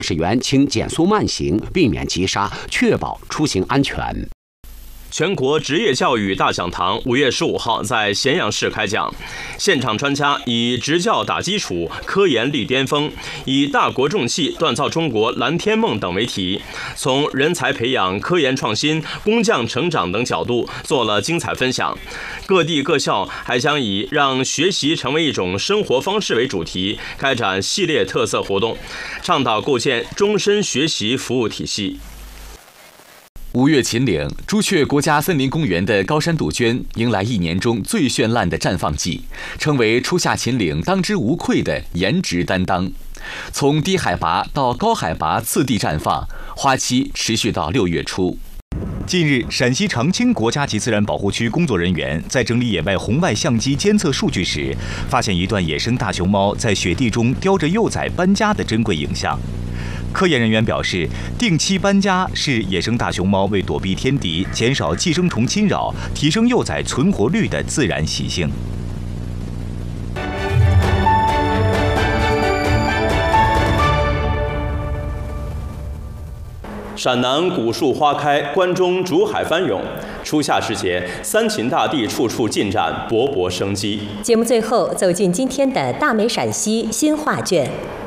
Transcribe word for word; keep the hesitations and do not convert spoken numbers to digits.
驶员请减速慢行，避免急刹，确保出行安全。 全国职业教育大讲堂五月十五号在咸阳市开讲，现场专家以职教打基础，科研立巅峰，以大国重器锻造中国蓝天梦等为题，从人才培养、科研创新、工匠成长等角度做了精彩分享。各地各校还将以让学习成为一种生活方式为主题，开展系列特色活动，倡导构建终身学习服务体系。 五月秦岭朱雀国家森林公园的高山杜鹃迎来一年中最绚烂的绽放季，成为初夏秦岭当之无愧的颜值担当。从低海拔到高海拔次第绽放，花期持续到六月初。 近日，陕西长清国家级自然保护区工作人员在整理野外红外相机监测数据时，发现一段野生大熊猫在雪地中叼着幼崽搬家的珍贵影像。科研人员表示，定期搬家是野生大熊猫为躲避天敌、减少寄生虫侵扰、提升幼崽存活率的自然习性。 陕南古树花开，关中竹海翻涌。初夏时节，三秦大地处处进展，勃勃生机。 节目最后走进今天的大美陕西新画卷。